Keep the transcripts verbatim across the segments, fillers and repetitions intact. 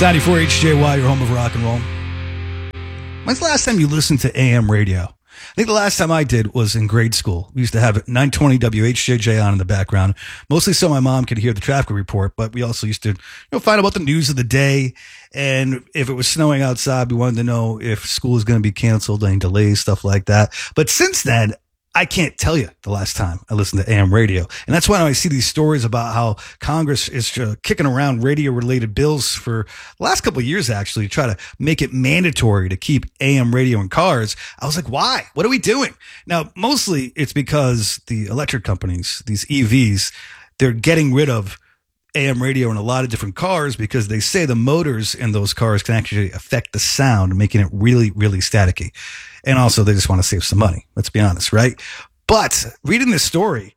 ninety-four H J Y, your home of rock and roll. When's the last time you listened to A M radio? I think the last time I did was in grade school. We used to have nine twenty W H J J on in the background, mostly so my mom could hear the traffic report, but we also used to, you know, find out about the news of the day. And if it was snowing outside, we wanted to know if school is going to be canceled, any delays, stuff like that. But since then, I can't tell you the last time I listened to A M radio. And that's why I see these stories about how Congress is uh, kicking around radio-related bills for the last couple of years, actually, to try to make it mandatory to keep A M radio in cars. I was like, why? What are we doing? Now, mostly it's because the electric companies, these E Vs, they're getting rid of A M radio in a lot of different cars because they say the motors in those cars can actually affect the sound, making it really, really staticky. And also, they just want to save some money. Let's be honest, right? But reading this story,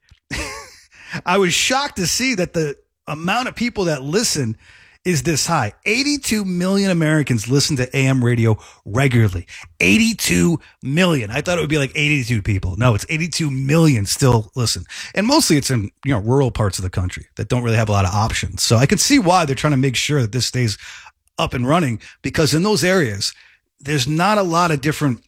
I was shocked to see that the amount of people that listen is this high. eighty-two million Americans listen to A M radio regularly. eighty-two million. I thought it would be like eighty-two people. No, it's eighty-two million still listen. And mostly it's in, you know, rural parts of the country that don't really have a lot of options. So I can see why they're trying to make sure that this stays up and running, because in those areas, there's not a lot of different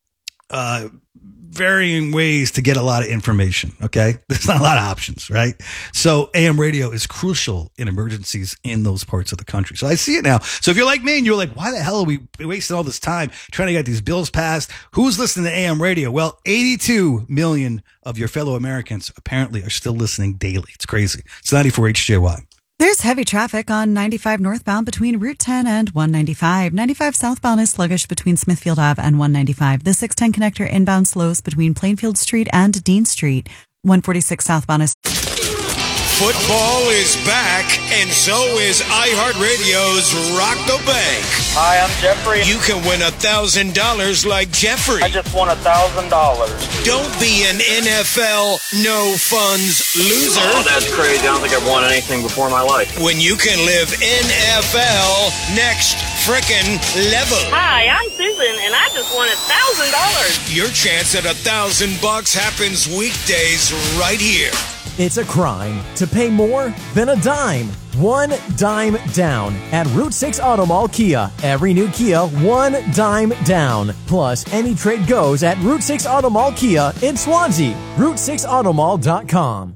Uh, varying ways to get a lot of information. Okay. There's not a lot of options, right? So A M radio is crucial in emergencies in those parts of the country. So I see it now. So if you're like me and you're like, why the hell are we wasting all this time trying to get these bills passed? Who's listening to A M radio? Well, eighty-two million of your fellow Americans apparently are still listening daily. It's crazy. It's ninety-four H J Y. There's heavy traffic on ninety-five northbound between Route ten and one ninety-five. ninety-five southbound is sluggish between Smithfield Ave and one ninety-five. The six ten connector inbound slows between Plainfield Street and Dean Street. one forty-six southbound is... Football is back, and so is iHeartRadio's Rock the Bank. Hi, I'm Jeffrey. You can win one thousand dollars like Jeffrey. I just won one thousand dollars. Don't be an N F L no-funds loser. Oh, that's crazy. I don't think I've won anything before in my life. When you can live N F L next frickin' level. Hi, I'm Susan, and I just won one thousand dollars. Your chance at one thousand bucks happens weekdays right here. It's a crime to pay more than a dime. One dime down at Route six Auto Mall Kia. Every new Kia, one dime down. Plus, any trade goes at Route six Auto Mall Kia in Swansea. Route six auto mall dot com.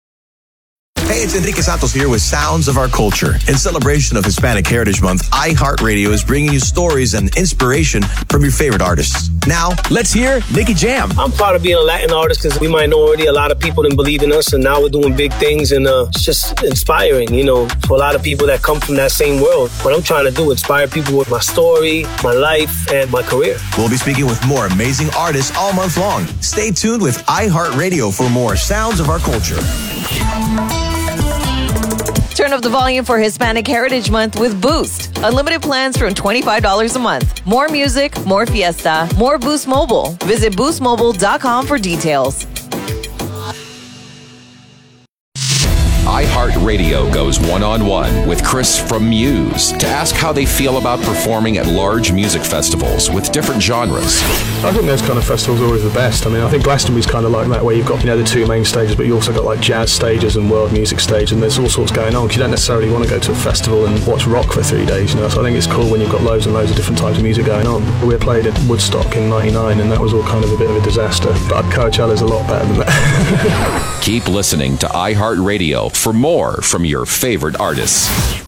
Hey, it's Enrique Santos here with Sounds of Our Culture. In celebration of Hispanic Heritage Month, iHeartRadio is bringing you stories and inspiration from your favorite artists. Now, let's hear Nicky Jam. I'm proud of being a Latin artist because we might know already a lot of people didn't believe in us, and now we're doing big things, and uh, it's just inspiring, you know, for a lot of people that come from that same world. What I'm trying to do, inspire people with my story, my life, and my career. We'll be speaking with more amazing artists all month long. Stay tuned with iHeartRadio for more Sounds of Our Culture. Turn up the volume for Hispanic Heritage Month with Boost. Unlimited plans from twenty-five dollars a month. More music, more fiesta, more Boost Mobile. Visit boost mobile dot com for details. iHeartRadio goes one-on-one with Chris from Muse to ask how they feel about performing at large music festivals with different genres. I think those kind of festivals are always the best. I mean, I think Glastonbury's kind of like that, where you've got, you know, the two main stages, but you also got like jazz stages and world music stage, and there's all sorts going on, because you don't necessarily want to go to a festival and watch rock for three days, you know. So I think it's cool when you've got loads and loads of different types of music going on. We played at Woodstock in ninety-nine, and that was all kind of a bit of a disaster, but Coachella's a lot better than that. Keep listening to iHeartRadio for more from your favorite artists.